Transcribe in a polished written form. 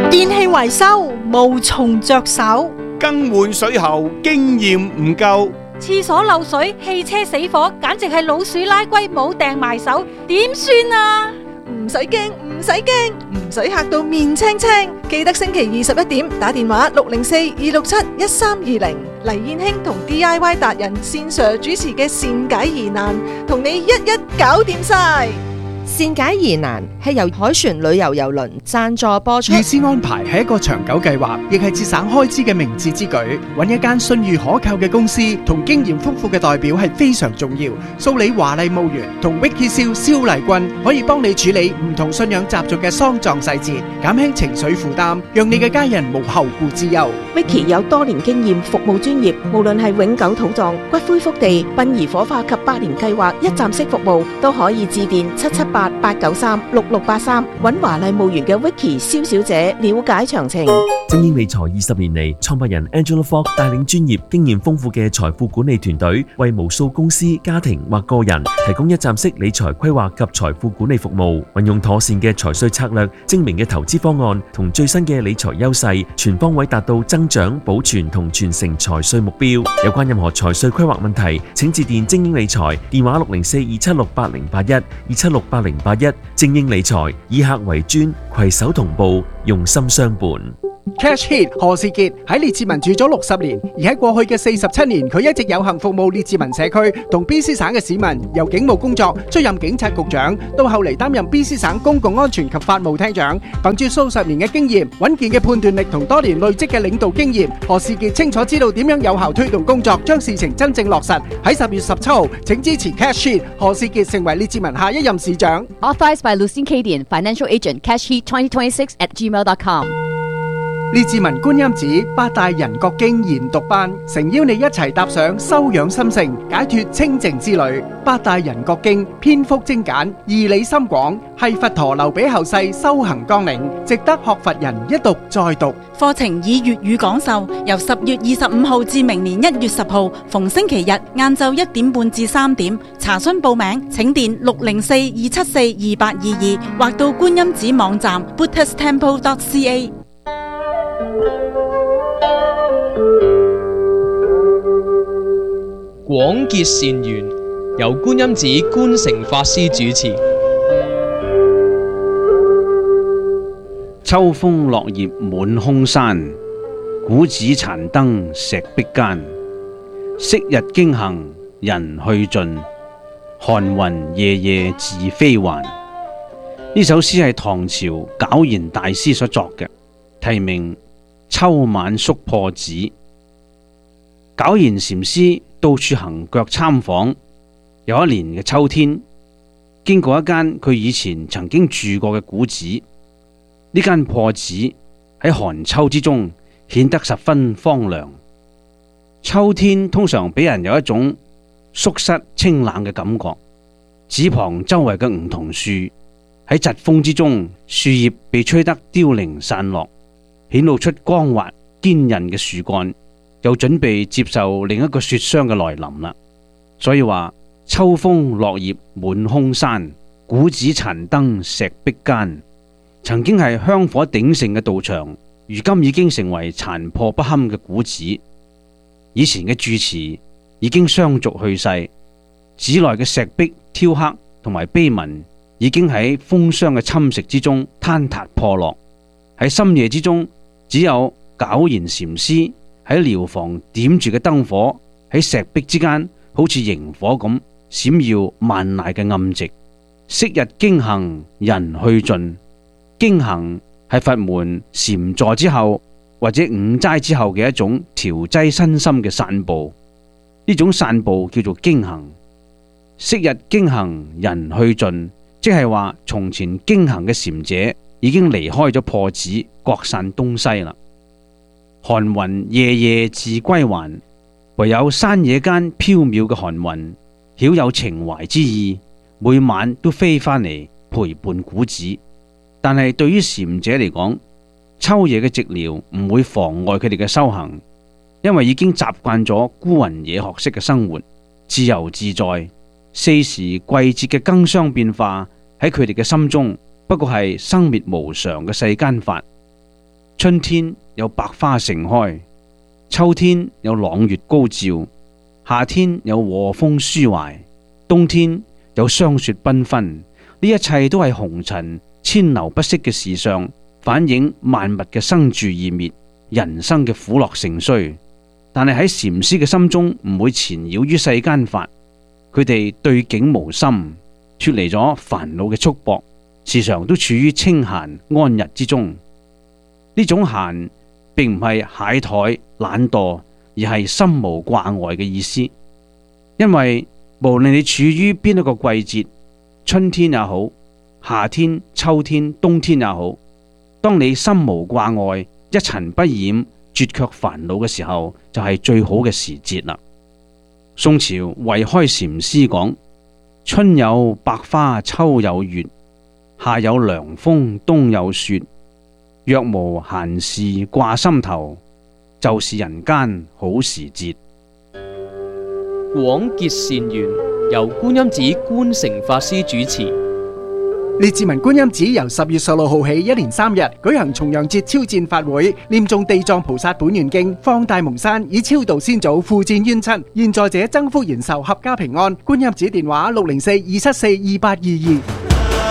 電器維修無從着手， 更換水喉經驗唔夠， 廁所漏水、汽車死火，簡直係老鼠拉龜冇掟埋手，點算啊？ 唔使驚，唔使驚，唔使嚇到面青青。記得星期21點打電話604-267-1320，黎燕卿同 DIY 達人線Sir主持嘅善解疑難，同你一一搞掂晒。 善解疑難係由海船旅遊郵輪贊助播出。 預先安排係一個長久計劃，亦係節省開支嘅明智之舉。揾一間信譽可靠嘅公司同經驗豐富嘅代表係非常重要。蘇里華麗墓園同 Vicky 蕭麗君可以幫你處理唔同信仰習俗嘅喪葬細節，減輕情緒負擔，讓你嘅家人無後顧之憂。 Vicky 有多年經驗，服務專業，無論係永久土葬、骨灰福地、殯儀火化及百年計劃、一站式服務，都可以致電778-893-6683，揾華麗墓園嘅 Vicky 蕭小姐了解詳情。 精英理財20年嚟，創辦人 Angela Fogg 帶領專業、經驗豐富嘅財富管理團隊，為無數公司、家庭或個人提供一站式理財規劃及財富管理服務。運用妥善嘅財稅策略、精明嘅投資方案同最新嘅理財優勢，全方位達到增長、保存同傳承財稅目標。有關任何財稅規劃問題，請致電精英理財，電話604-276-8081，276-8081。精英理財以客為尊，攜手同步，用心相伴。 Cash Hit 何士傑喺列治文住咗60年，而喺過去嘅47年，佢一直有幸服務列治文社區同 BC 省嘅市民。由警務工作出任警察局長，到後嚟擔任 BC 省公共安全及法務廳長。憑住數十年嘅經驗、穩健嘅判斷力同多年累積嘅領導經驗，何士傑清楚知道點樣有效推動工作，將事情真正落實。喺10月17號，請支持 Cash Hit 何士傑成為列治文下一任市長。 Authorized by Lucien Cadian, Financial Agent, cashheat2026@gmail.com。 列治文觀音寺八大人覺經研讀班，誠邀你一齊踏上修養心性、解脫清淨之旅。八大人覺經篇幅精簡，義理深廣，係佛陀留俾後世修行綱領，值得學佛人一讀再讀。 課程以粵語講授，由10月25號至明年1月10號，逢星期日晏晝1點半至3點。查詢報名請電604-274-2822，或到觀音寺網站 buddhisttemple.ca。 廣結善緣，由觀音寺觀誠法師主持。 秋風落葉滿空山，古寺殘燈石壁間。昔日經行人去盡，寒雲夜夜自飛還。呢首詩係唐朝皎然大師所作嘅，題名《秋晚宿破寺》。皎然禪師到處行腳參訪，有一年嘅秋天，經過一間佢以前曾經住過嘅古寺。呢間破寺喺寒秋之中顯得十分荒涼。秋天通常俾人有一種肅殺清冷嘅感覺。寺旁周圍嘅梧桐樹喺疾風之中，樹葉被吹得凋零散落，顯露出光滑堅韌嘅樹幹，又準備接受另一個雪霜嘅來臨啦。所以話秋風落葉滿空山，古寺殘燈石壁間。曾經係香火鼎盛嘅道場，如今已經成為殘破不堪嘅古寺。以前嘅住持已經相續去世，寺內嘅石壁雕刻同埋碑文已經喺風霜嘅侵蝕之中坍塌破落。喺深夜之中，只有皎然禪師喺寮房點住嘅燈火，喺石壁之間好似螢火咁閃耀萬籟嘅暗寂。昔日經行人去盡，經行係佛門禪坐之後或者午齋之後嘅一種調劑身心嘅散步，呢種散步叫做經行。昔日經行人去盡，即係話從前經行嘅禪者已經離開咗破寺，各散東西啦。寒雲夜夜自歸還，唯有山野間飄渺嘅寒雲曉有情懷之意，每晚都飛返嚟陪伴古寺。但係對於禪者嚟講，秋夜嘅寂寥唔會妨礙佢哋嘅修行，因為已經習慣咗孤雲野鶴式嘅生活，自由自在。四時季節嘅更相變化喺佢哋嘅心中不過係生滅無常嘅世間法。 春天有白花盛開，秋天有朗月高照，夏天有和風抒懷，冬天有霜雪繽紛。呢一切都係紅塵千流不息嘅時尚，反映萬物嘅生住異滅，人生嘅苦樂盛衰。但係喺禪師嘅心中唔會纏繞於世間法，佢哋對境無心，脫離咗煩惱嘅束縛，時常都處於清閒安逸之中。呢種閒並唔係懈怠懶惰，而係心無掛礙嘅意思。因為無論你處於邊一個季節，春天也好，夏天、秋天、冬天也好，當你心無掛礙，一塵不染，絕卻煩惱嘅時候，就係最好嘅時節啦。宋朝慧開禪師講：春有百花，秋有月，夏有涼風，冬有雪。若無閒事掛心頭，就是人間好時節。 廣結善緣，由觀音寺觀誠法師主持。 列治文觀音寺由10月16號起，一連3日舉行重陽節超薦法會，念誦地藏菩薩本願經，放大蒙山，以超度先祖，付戰冤親，現在者增福延壽，合家平安。觀音寺電話604-274-2822。